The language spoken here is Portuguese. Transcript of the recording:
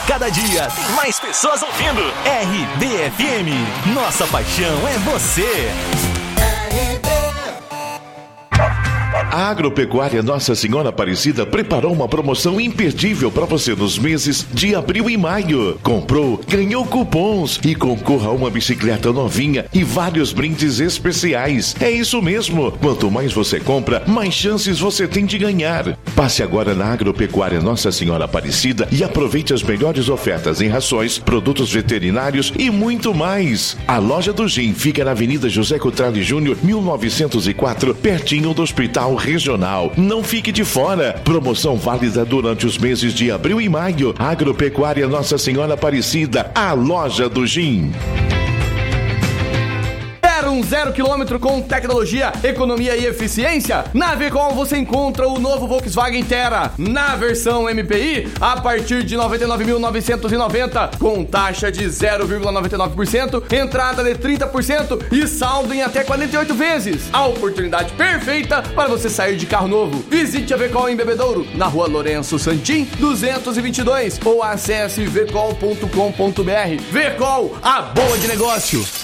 cada dia tem mais pessoas ouvindo. RBFM, nossa paixão é você. A Agropecuária Nossa Senhora Aparecida preparou uma promoção imperdível para você nos meses de abril e maio. Comprou, ganhou cupons e concorra a uma bicicleta novinha e vários brindes especiais. É isso mesmo. Quanto mais você compra, mais chances você tem de ganhar. Passe agora na Agropecuária Nossa Senhora Aparecida e aproveite as melhores ofertas em rações, produtos veterinários e muito mais. A loja do Gin fica na Avenida José Cotrali Júnior, 1904, pertinho do Hospital Regional. Não fique de fora. Promoção válida durante os meses de abril e maio. Agropecuária Nossa Senhora Aparecida, a loja do Gin. Um 0 km com tecnologia, economia e eficiência? Na Vecol você encontra o novo Volkswagen Terra na versão MPI a partir de 99.990 com taxa de 0,99%, entrada de 30% e saldo em até 48 vezes. A oportunidade perfeita para você sair de carro novo. Visite a Vecol em Bebedouro, na Rua Lourenço Santim 222 ou acesse vecol.com.br. Vecol, a boa de negócio.